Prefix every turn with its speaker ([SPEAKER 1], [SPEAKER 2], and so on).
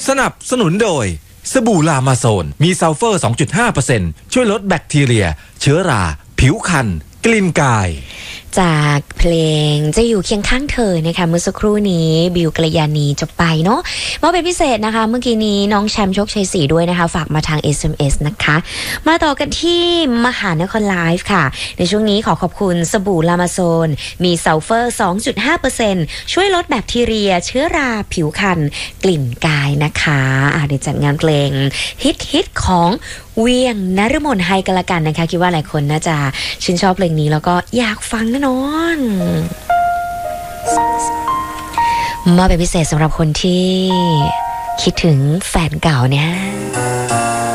[SPEAKER 1] สนับสนุนโดยสบู่ลามาโซนมีซัลเฟอร์ 2.5% ช่วยลดแบคทีเรียเชื้อราผิวคันกลิ่นกาย
[SPEAKER 2] จากเพลงจะอยู่เคียงข้างเธอนะคะเมื่อสักครู่นี้บิวกัลยาณีจบไปเนาะมาเป็นพิเศษนะคะเมื่อกี้นี้น้องแชมป์โชคชัยศรีด้วยนะคะฝากมาทาง SMS นะคะมาต่อกันที่มหานครไลฟ์ค่ะในช่วงนี้ขอขอบคุณสบู่ลามาโซนมีซัลเฟอร์ 2.5% ช่วยลดแบคทีเรียเชื้อราผิวคันกลิ่นกายนะคะได้จัดงานเพลงฮิตของเวียงนฤมลไฮกันละกันนะคะคิดว่าหลายคนน่าจะชื่นชอบเพลงนี้แล้วก็อยากฟังแน่นอนมาเป็นพิเศษสำหรับคนที่คิดถึงแฟนเก่าเนี่ย